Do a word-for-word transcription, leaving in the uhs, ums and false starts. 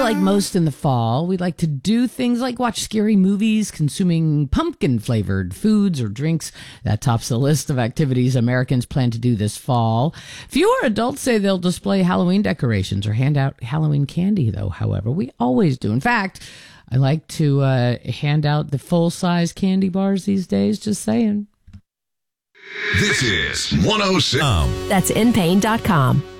like most in the fall, we like to do things like watch scary movies, consuming pumpkin-flavored foods or drinks. That tops the list of activities Americans plan to do this fall. Fewer adults say they'll display Halloween decorations or hand out Halloween candy, though, however. We always do. In fact, I like to uh, hand out the full-size candy bars these days, just saying. This is one oh six. That's in pain dot com.